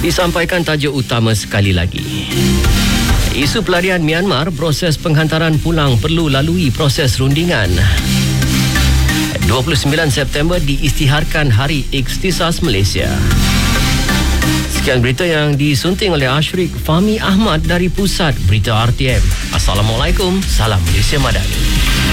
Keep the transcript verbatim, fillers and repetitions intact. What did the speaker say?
Disampaikan tajuk utama sekali lagi. Isu pelarian Myanmar, proses penghantaran pulang perlu lalui proses rundingan. dua puluh sembilan September diisytiharkan Hari Ikhtisas Malaysia. Sekian berita yang disunting oleh Ashrik Fahmi Ahmad dari Pusat Berita R T M. Assalamualaikum, salam Malaysia Madani.